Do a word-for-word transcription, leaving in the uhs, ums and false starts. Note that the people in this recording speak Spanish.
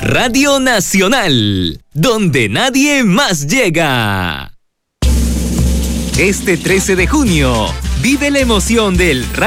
Radio Nacional, donde nadie más llega. Este trece de junio, vive la emoción del